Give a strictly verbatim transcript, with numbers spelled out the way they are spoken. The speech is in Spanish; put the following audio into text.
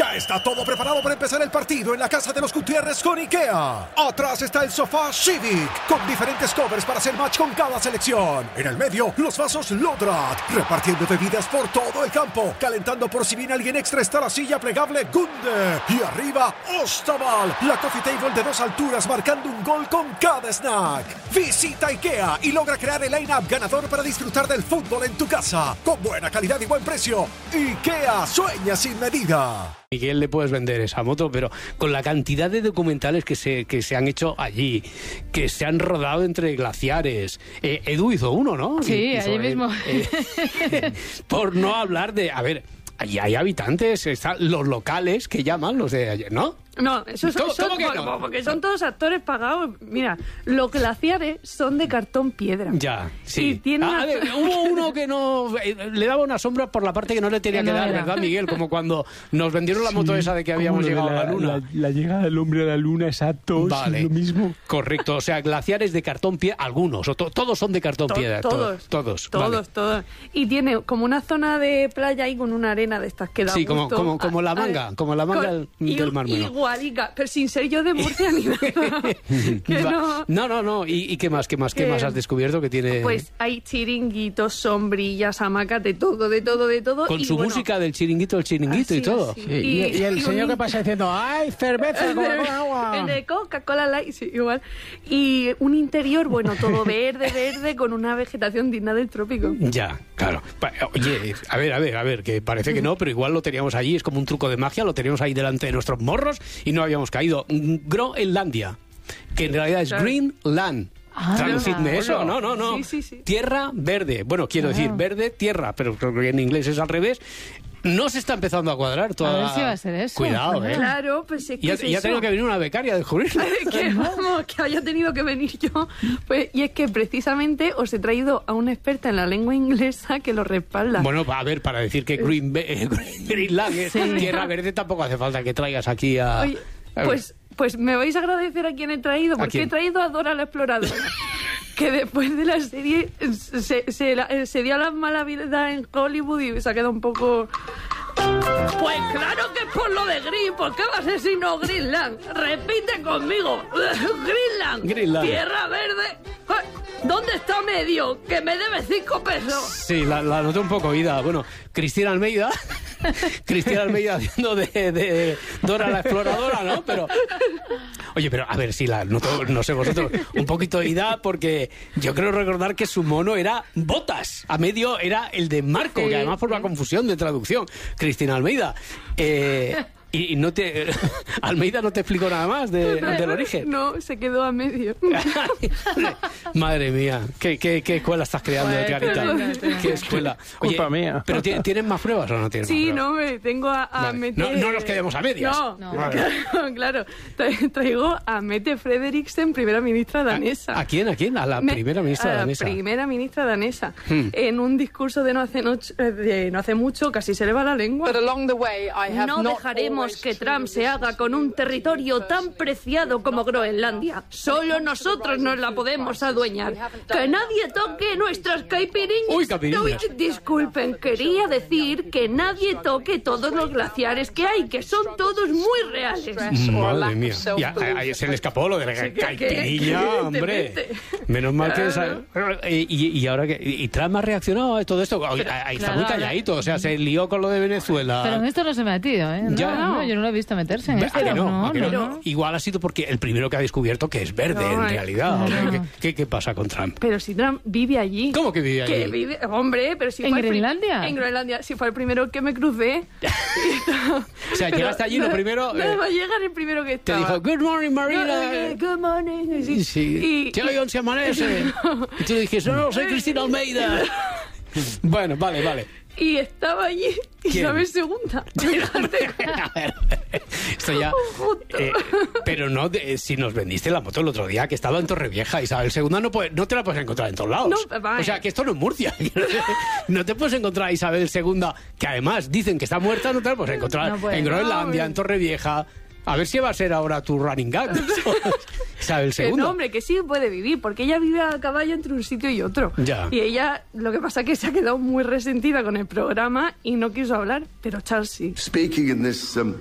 Ya está todo preparado para empezar el partido en la casa de los Gutiérrez con IKEA. Atrás está el sofá Civic, con diferentes covers para hacer match con cada selección. En el medio, los vasos Lodrat, repartiendo bebidas por todo el campo. Calentando por si viene alguien extra está la silla plegable Gunde. Y arriba, Ostaval, la coffee table de dos alturas marcando un gol con cada snack. Visita IKEA y logra crear el line-up ganador para disfrutar del fútbol en tu casa. Con buena calidad y buen precio. IKEA, sueña sin medida. Miguel, le puedes vender esa moto, pero con la cantidad de documentales que se, que se han hecho allí, que se han rodado entre glaciares. Eh, Edu hizo uno, ¿no? Sí, hizo allí el, mismo. Eh, por no hablar de... A ver, allí hay habitantes, están los locales que llaman, los de ayer, ¿no? No, eso son, ¿Cómo, son cómo que no? porque son todos actores pagados. Mira, los glaciares son de cartón piedra. Ya, sí. Y tiene Ah, una... a ver, hubo uno que no... eh, le daba una sombra por la parte que no le tenía Que que no dar, era. ¿verdad, Miguel? Como cuando nos vendieron la moto Sí, esa de que habíamos como lo de llegado a la luna. La, la llegada del hombre a la luna, exacto, Vale. es lo mismo. Correcto, o sea, glaciares de cartón piedra, algunos, o to- todos son de cartón To- piedra. to- todos, todos. Todos, vale. todos. Y tiene como una zona de playa ahí con una arena de estas que da Sí, como- gusto. como- como la A- manga, a- como la manga con- del- del Mar Menor. Igualica, pero sin ser yo de Murcia ni nada. Que Va- no... no, no, no. ¿Y, y qué más? ¿Qué más? ¿Qué Que- más has descubierto que tiene? Pues hay chiringuitos, sombrillas, hamacas, de todo, de todo, de todo. con y su bueno, música del chiringuito, el chiringuito y así, todo. así. Sí, y, y el y señor un- que pasa diciendo, ¡ay, cerveza con agua! El de Coca-Cola Light, sí, igual. Y un interior, bueno, todo verde, verde, con una vegetación digna del trópico. Ya, claro. Pa- Oye, a ver, a ver, a ver, que parece que no, pero igual lo teníamos allí, es como un truco de magia, lo teníamos ahí delante de nuestros morros y no habíamos caído. Groenlandia, que en realidad es Claro. Greenland. Ah, Traducidme no. eso, no, no, no. Sí, sí, sí. Tierra verde. Bueno, quiero Ah. decir verde, tierra, pero creo que en inglés es al revés. No se está empezando a cuadrar toda... A ver si va a ser eso. Cuidado, ¿eh? Claro, pues es que Y ha, es y ha eso. tenido que venir una becaria a descubrirlo. que vamos, que haya tenido que venir yo. Pues, y es que precisamente os he traído a una experta en la lengua inglesa que lo respalda. Bueno, a ver, para decir que Green eh, Greenland es Sí. tierra verde, tampoco hace falta que traigas aquí a... Oye, a ver. pues, pues me vais a agradecer a quien he traído, porque quién? he traído a Dora la Exploradora. Que después de la serie se, se, la- se dio la mala vida en Hollywood y se ha quedado un poco... Pues claro que es por lo de Green, ¿por qué va a ser sino Greenland? Repite conmigo, Greenland, Greenland. tierra verde. Ay, ¿dónde está medio? Que me debe cinco pesos. Sí, la, la noté un poco oída. Bueno, Cristina Almeida, Cristina Almeida haciendo de, de Dora la Exploradora, ¿no? Pero, oye, pero a ver si la noto, no sé vosotros, un poquito oída porque yo creo recordar que su mono era Botas, a medio era el de Marco, Sí, que además por sí. la confusión de traducción, Cristina Almeida. Eh, y, y no te... Almeida no te explicó nada más de- del origen. No, se quedó a medio. Madre mía, ¿qué, qué, qué escuela estás creando, Pues, Clarita? tremendo, ¿Qué escuela? Oye, Culpa mía. ¿pero ti- tienes más pruebas o no tienes Sí, más no, pruebas? me tengo a, a Vale. Mete... No- no nos quedemos a medias. No, No. claro, claro. Tra- Traigo a Mette Frederiksen, primera ministra danesa. ¿A quién? ¿A quién? A la Me- primera ministra a la danesa. primera ministra danesa. Hmm. En un discurso de no hace, noche- eh, de no hace mucho, casi se le va la lengua. But along the way, I have No not dejaremos always que truly Trump se haga con un territorio tan preciado como Groenlandia. Solo nosotros nos la podemos adueñar. Que nadie toque nuestras caipirinhas. Uy, caipirinhas. Uy, disculpen, quería decir que nadie toque todos los glaciares que hay, que son todos muy reales. Madre mía. Y a- a- a- se le escapó lo de la Sí, que- caipirinha, que- hombre. evidentemente. Menos mal que... Claro. esa- Y, y- y ahora que... ¿Y Trump ha reaccionado a todo esto? Ahí ahí está claro, muy calladito. O sea, se lió con lo de Venezuela. Pero en esto no se me ha metido, ¿eh? No, Ya. no, yo no lo he visto meterse en ¿A esto. que no? ¿A que no? no. Igual ha sido porque el primero que ha descubierto que es verde, No, en eh, realidad. claro. ¿Qué, qué, qué pasa con Trump? Pero si Trump vive allí. ¿Cómo que vive allí? Que vive, hombre, pero si ¿En fue el pri- Groenlandia? En Groenlandia, si fue el primero que me crucé. O sea, llegaste allí, lo primero... Nada eh, más llegar el primero que te estaba. dijo, good morning, Marina. Good, good morning. Sí. Sí. Y- ¿Qué hoy se amanece? Y tú dijiste, no, soy Cristina Almeida. Bueno, vale, vale. Y estaba allí Isabel segunda. Fíjate. A ver, esto ya... Justo. eh, pero no, de- si nos vendiste la moto el otro día, que estaba en Torrevieja, Isabel segunda no, puede- no te la puedes encontrar en todos lados. No, vale. O sea, que esto no es Murcia. No te puedes encontrar a Isabel segunda, que además dicen que está muerta, no te la puedes encontrar No puede. en Groenlandia, No, en Torrevieja. A ver si va a ser ahora tu running gag. Isabel Que segunda. no, hombre, que sí puede vivir, porque ella vive a caballo entre un sitio y otro. Ya. Y ella, lo que pasa es que se ha quedado muy resentida con el programa y no quiso hablar, pero Charles sí. Speaking in this um,